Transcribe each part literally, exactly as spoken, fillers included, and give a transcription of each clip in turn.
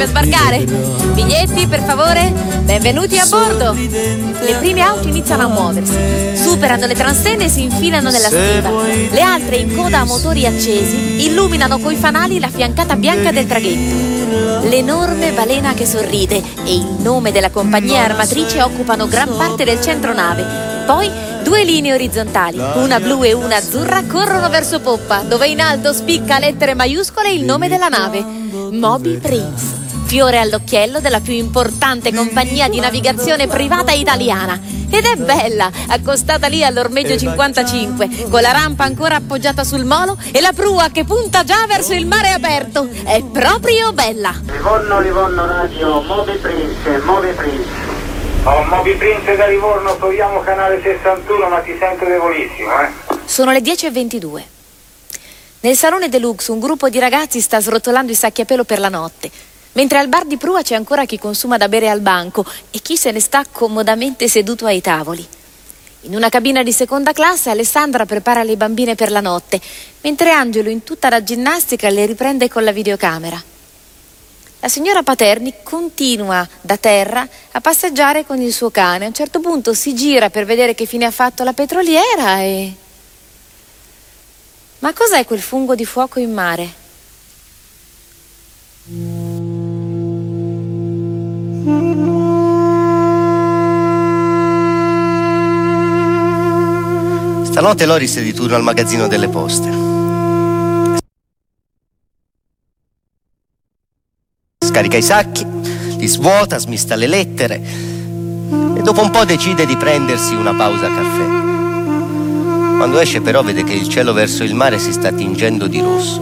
per sbarcare? Biglietti, per favore? Benvenuti a bordo. Le prime auto iniziano a muoversi, superano le transenne e si infilano nella stiva. Le altre, in coda a motori accesi, illuminano coi fanali la fiancata bianca del traghetto. L'enorme balena che sorride e il nome della compagnia armatrice occupano gran parte del centro nave. Poi due linee orizzontali, una blu e una azzurra, corrono verso poppa, dove in alto spicca a lettere maiuscole il nome della nave: Moby Prince, fiore all'occhiello della più importante compagnia di navigazione privata italiana. Ed è bella, accostata lì all'ormeggio cinquantacinque, con la rampa ancora appoggiata sul molo e la prua che punta già verso il mare aperto. È proprio bella. Livorno, Livorno Radio, Moby Prince, Moby Prince. Oh, Moby Prince da Livorno, proviamo canale sessantuno, ma ti sento debolissimo, eh. Sono le dieci e ventidue. Nel salone deluxe un gruppo di ragazzi sta srotolando i sacchi a pelo per la notte, mentre al bar di prua c'è ancora chi consuma da bere al banco e chi se ne sta comodamente seduto ai tavoli. In una cabina di seconda classe Alessandra prepara le bambine per la notte, mentre Angelo in tutta la ginnastica le riprende con la videocamera. La signora Paterni continua da terra a passeggiare con il suo cane. A un certo punto si gira per vedere che fine ha fatto la petroliera e... Ma cos'è quel fungo di fuoco in mare? Stanotte Loris è di turno al magazzino delle poste. Scarica i sacchi, li svuota, smista le lettere e dopo un po' decide di prendersi una pausa caffè. Quando esce però vede che il cielo verso il mare si sta tingendo di rosso.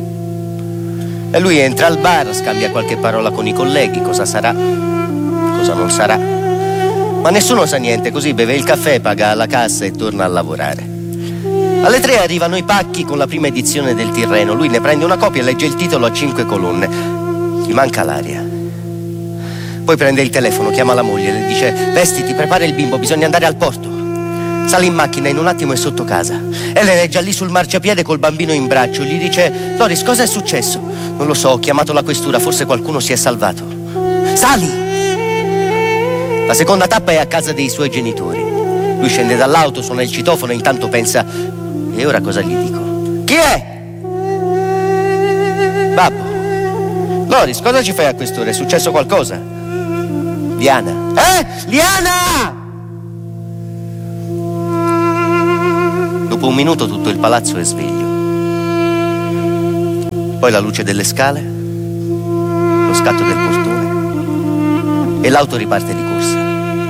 E lui entra al bar, scambia qualche parola con i colleghi, cosa sarà, cosa non sarà. Ma nessuno sa niente, così beve il caffè, paga la cassa e torna a lavorare. Alle tre arrivano i pacchi con la prima edizione del Tirreno. Lui ne prende una copia e legge il titolo a cinque colonne. Gli manca l'aria. Poi prende il telefono, chiama la moglie, le dice: vestiti, prepara il bimbo, bisogna andare al porto. Sale in macchina, in un attimo è sotto casa. E lei è già lì sul marciapiede col bambino in braccio. Gli dice: Loris, cosa è successo? Non lo so, ho chiamato la questura, forse qualcuno si è salvato. Sali! La seconda tappa è a casa dei suoi genitori. Lui scende dall'auto, suona il citofono e intanto pensa: e ora cosa gli dico? Chi è? Babbo. Loris, cosa ci fai a quest'ora? È successo qualcosa? Liana. Eh? Liana! Dopo un minuto tutto il palazzo è sveglio. Poi la luce delle scale, lo scatto del portone e l'auto riparte di corsa.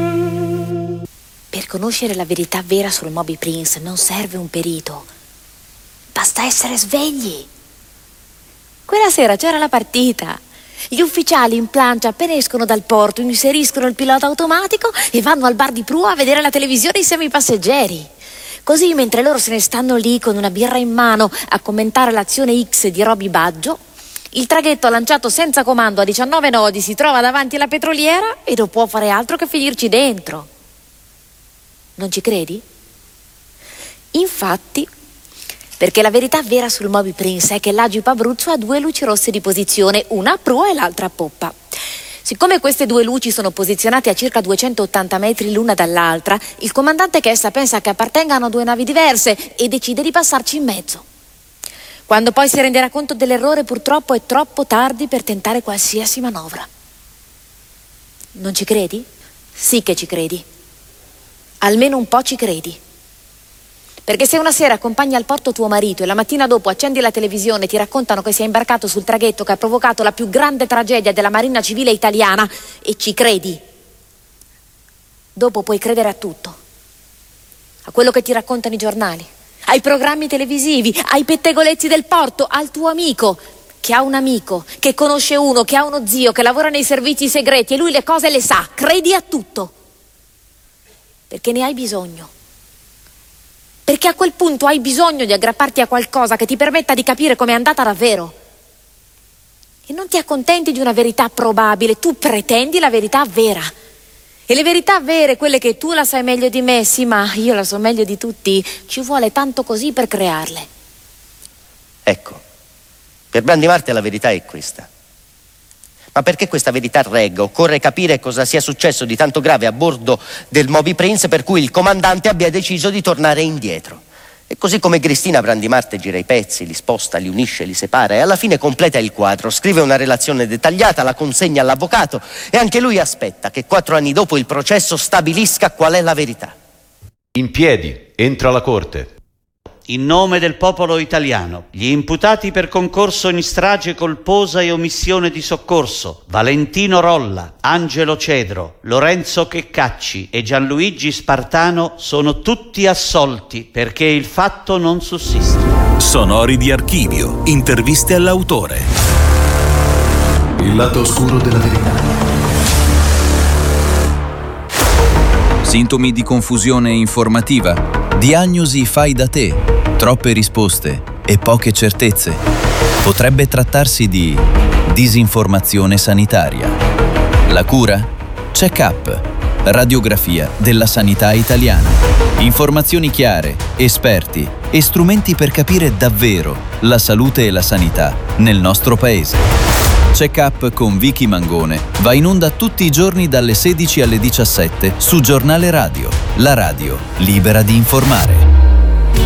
Per conoscere la verità vera sul Moby Prince non serve un perito. Basta essere svegli. Quella sera c'era la partita. Gli ufficiali in plancia appena escono dal porto inseriscono il pilota automatico e vanno al bar di prua a vedere la televisione insieme ai passeggeri. Così, mentre loro se ne stanno lì con una birra in mano a commentare l'azione X di Roby Baggio, il traghetto lanciato senza comando a diciannove nodi si trova davanti alla petroliera e non può fare altro che finirci dentro. Non ci credi? Infatti, perché la verità vera sul Moby Prince è che l'Agip Abruzzo ha due luci rosse di posizione, una a prua e l'altra a poppa. Siccome queste due luci sono posizionate a circa duecentottanta metri l'una dall'altra, il comandante che essa pensa che appartengano a due navi diverse e decide di passarci in mezzo. Quando poi si renderà conto dell'errore, purtroppo è troppo tardi per tentare qualsiasi manovra. Non ci credi? Sì che ci credi. Almeno un po' ci credi. Perché se una sera accompagni al porto tuo marito e la mattina dopo accendi la televisione e ti raccontano che si è imbarcato sul traghetto che ha provocato la più grande tragedia della Marina Civile italiana e ci credi, dopo puoi credere a tutto. A quello che ti raccontano i giornali, ai programmi televisivi, ai pettegolezzi del porto, al tuo amico, che ha un amico, che conosce uno, che ha uno zio, che lavora nei servizi segreti e lui le cose le sa. Credi a tutto. Perché ne hai bisogno. Perché a quel punto hai bisogno di aggrapparti a qualcosa che ti permetta di capire com'è andata davvero. E non ti accontenti di una verità probabile, tu pretendi la verità vera. E le verità vere, quelle che tu la sai meglio di me, sì, ma io la so meglio di tutti, ci vuole tanto così per crearle. Ecco, per Brandi Marte la verità è questa. Ma perché questa verità regga, occorre capire cosa sia successo di tanto grave a bordo del Moby Prince per cui il comandante abbia deciso di tornare indietro. E così come Cristina Brandimarte gira i pezzi, li sposta, li unisce, li separa e alla fine completa il quadro, scrive una relazione dettagliata, la consegna all'avvocato e anche lui aspetta che quattro anni dopo il processo stabilisca qual è la verità. In piedi, entra la corte. In nome del popolo italiano, gli imputati per concorso in strage colposa e omissione di soccorso, Valentino Rolla, Angelo Cedro, Lorenzo Checcacci e Gianluigi Spartano sono tutti assolti perché il fatto non sussiste. Sonori di archivio, interviste all'autore. Il lato oscuro della verità. Sintomi di confusione informativa? Diagnosi fai da te, troppe risposte e poche certezze. Potrebbe trattarsi di disinformazione sanitaria. La cura? Check-up, radiografia della sanità italiana. Informazioni chiare, esperti e strumenti per capire davvero la salute e la sanità nel nostro paese. Check-up con Vicky Mangone va in onda tutti i giorni dalle sedici alle diciassette su Giornale Radio, la radio libera di informare.